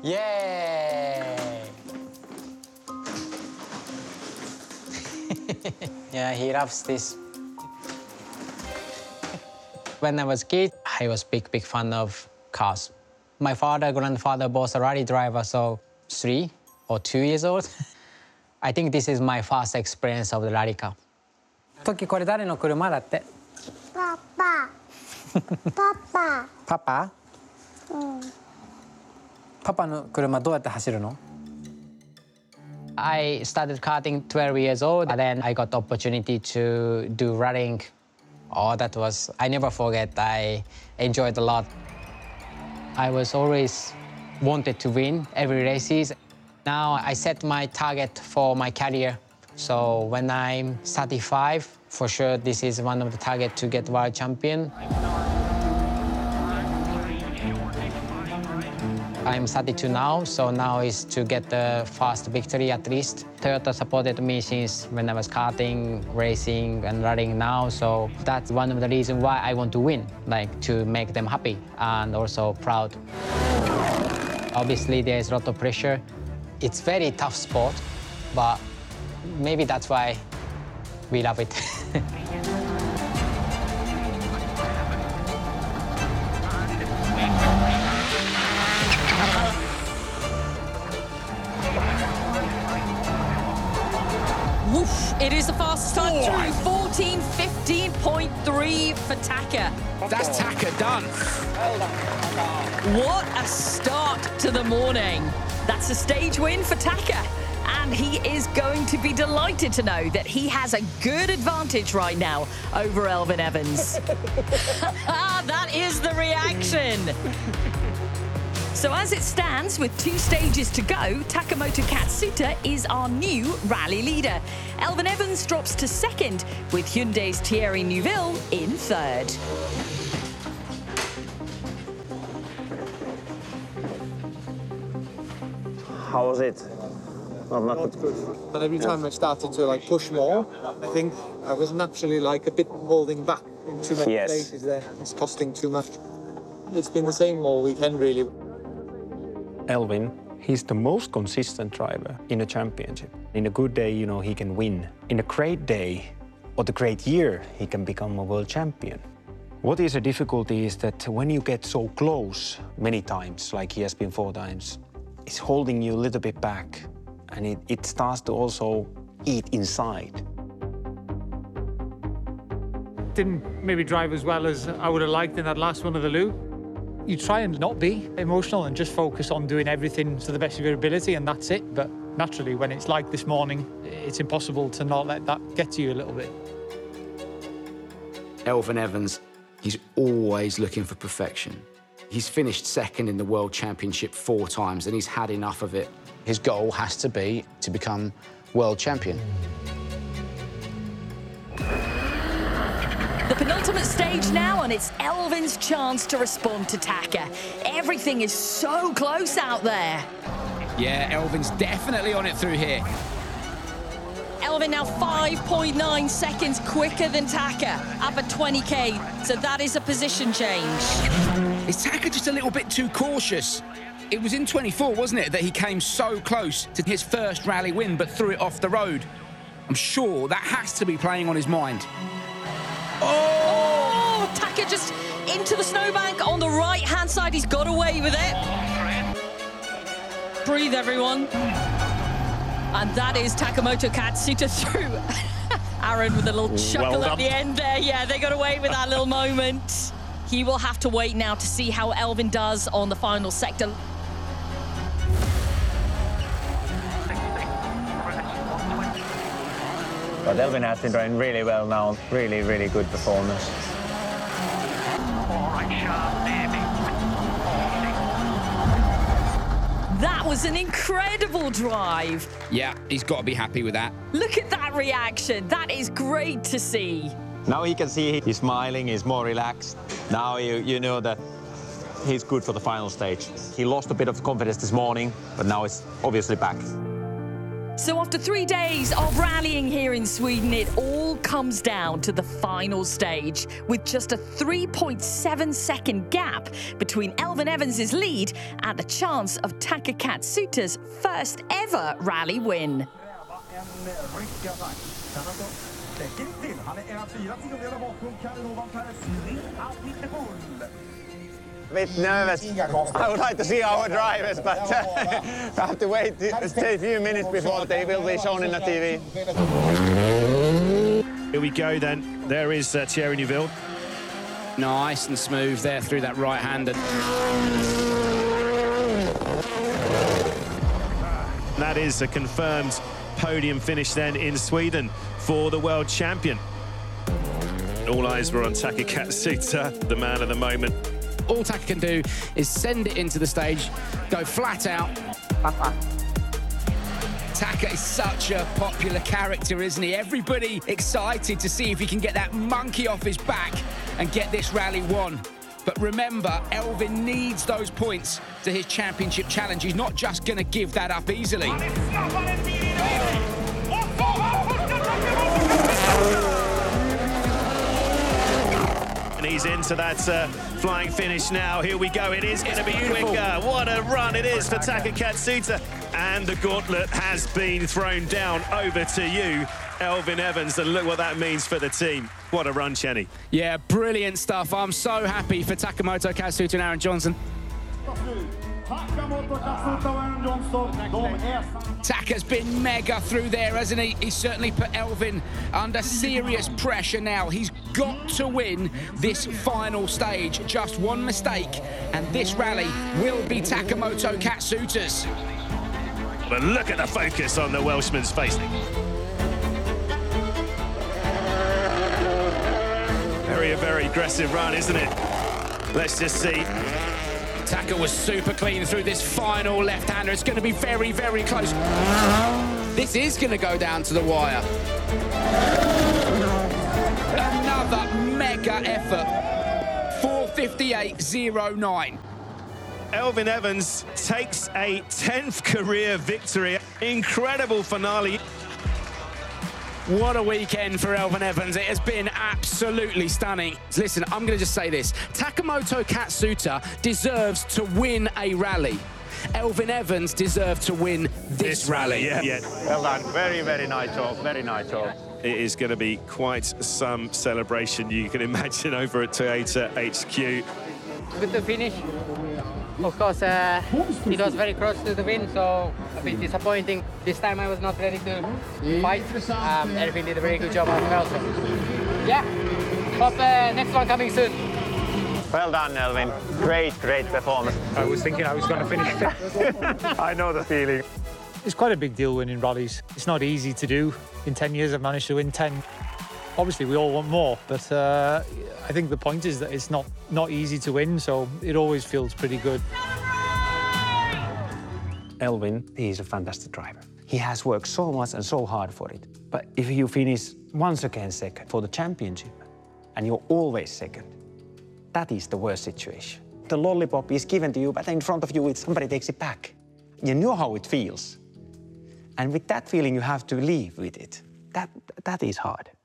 Yay! Yeah, he loves this. When I was a kid, I was big fan of cars. My father, grandfather, both a rally driver, so 3 or 2 years old. I think this is my first experience of the rally car. トキ、これ誰の車だって？ パパ。パパ。 パパ？パパの車どうやって走るの？ I started karting 12 years old, and then I got the opportunity to do rallying. Oh, that was, I never forget. I enjoyed a lot. I was always wanted to win every races. Now I set my target for my career. So when I'm 35, for sure this is one of the targets to get world champion. I'm 32 now, so now is to get the first victory at least. Toyota supported me since when I was karting, racing, and running now, so that's one of the reasons why I want to win, like to make them happy and also proud. Obviously, there's a lot of pressure. It's very tough sport, but maybe that's why we love it. Woof, it is the fastest time through, 14:15.3 for Taka. That's Taka done. What a start to the morning. That's a stage win for Taka. And he is going to be delighted to know that he has a good advantage right now over Elfyn Evans. That is the reaction. So as it stands, with 2 stages to go, Takamoto Katsuta is our new rally leader. Elfyn Evans drops to 2nd, with Hyundai's Thierry Neuville in 3rd. How was it? Not good. But every time I started to push more, I think I was naturally a bit holding back in too many places there. It's costing too much. It's been the same all weekend, really. Elfyn, he's the most consistent driver in a championship. In a good day, he can win. In a great day or the great year, he can become a world champion. What is a difficulty is that when you get so close many times, like he has been 4 times, it's holding you a little bit back, and it starts to also eat inside. Didn't maybe drive as well as I would have liked in that last one of the loop. You try and not be emotional and just focus on doing everything to the best of your ability, and that's it. But naturally, when it's like this morning, it's impossible to not let that get to you a little bit. Elfyn Evans, he's always looking for perfection. He's finished 2nd in the World Championship 4 times, and he's had enough of it. His goal has to be to become world champion. The penultimate stage now, and it's Elfyn's chance to respond to Taka. Everything is so close out there. Yeah, Elfyn's definitely on it through here. Elfyn now 5.9 seconds quicker than Taka, up at 20k, so that is a position change. Is Taka just a little bit too cautious? It was in 24, wasn't it, that he came so close to his first rally win, but threw it off the road. I'm sure that has to be playing on his mind. Oh! Taka just into the snowbank on the right-hand side. He's got away with it. Breathe, everyone. And that is Takamoto Katsuta through. Aaron with a little chuckle at the end there. Yeah, they got away with that little moment. He will have to wait now to see how Elfyn does on the final sector. But Elfyn has been driving really well now. Really, really good performance. That was an incredible drive. Yeah, he's got to be happy with that. Look at that reaction. That is great to see. Now he can see he's smiling, he's more relaxed. Now you know that he's good for the final stage. He lost a bit of confidence this morning, but now it's obviously back. So after 3 days of rallying here in Sweden, it all comes down to the final stage, with just a 3.7-second gap between Elfyn Evans' lead and the chance of Taka Katsuta's first ever rally win. A bit nervous. I would like to see our drivers, but I have to wait a few minutes before they will be shown in the TV. Here we go then. There is Thierry Neuville. Nice and smooth there through that right-hander. That is a confirmed podium finish then in Sweden for the world champion. All eyes were on Taka Katsuta, the man of the moment. All Taka can do is send it into the stage, go flat out. Taka is such a popular character, isn't he? Everybody excited to see if he can get that monkey off his back and get this rally won. But remember, Elfyn needs those points to his championship challenge. He's not just going to give that up easily. And he's into that flying finish now. Here we go. It is going to be quicker. What a run it is for Taka Katsuta. And the gauntlet has been thrown down over to you, Elfyn Evans. And look what that means for the team. What a run, Chenny. Yeah, brilliant stuff. I'm so happy for Takamoto Katsuta and Aaron Johnson. Taka's been mega through there, hasn't he? He's certainly put Elfyn under serious pressure now. He's got to win this final stage. Just one mistake, and this rally will be Takamoto Katsuta's. But look at the focus on the Welshman's face. Very aggressive run, isn't it? Let's just see. Taka was super clean through this final left-hander. It's going to be very, very close. This is going to go down to the wire. Another mega effort. 4:58.09. Elfyn Evans takes a 10th career victory. Incredible finale. What a weekend for Elfyn Evans. It has been absolutely stunning. Listen, I'm going to just say this. Takamoto Katsuta deserves to win a rally. Elfyn Evans deserves to win this rally. Yeah. Well done. Very, very nice job. Very nice job. It is going to be quite some celebration, you can imagine, over at Toyota HQ. Good to finish. Of course, it was very close to the win, so a bit disappointing. This time I was not ready to fight. Elfyn did a very good job as well. So. Yeah, hope next one coming soon. Well done, Elfyn. Great performance. I was thinking I was going to finish fifth. I know the feeling. It's quite a big deal winning rallies. It's not easy to do. In 10 years, I've managed to win 10. Obviously, we all want more, but I think the point is that it's not easy to win, so it always feels pretty good. Elfyn, he's a fantastic driver. He has worked so much and so hard for it. But if you finish once again second for the championship, and you're always second, that is the worst situation. The lollipop is given to you, but in front of you, somebody takes it back. You know how it feels. And with that feeling, you have to live with it. That is hard.